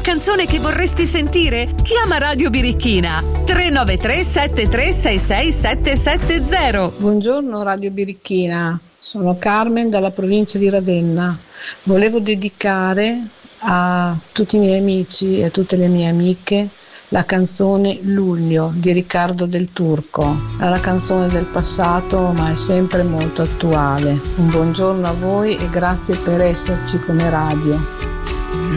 canzone che vorresti sentire? Chiama Radio Birichina 393 7366 770. Buongiorno Radio Birichina, sono Carmen dalla provincia di Ravenna. Volevo dedicare a tutti i miei amici e a tutte le mie amiche la canzone Luglio di Riccardo Del Turco. È una canzone del passato ma è sempre molto attuale. Un buongiorno a voi e grazie per esserci come radio.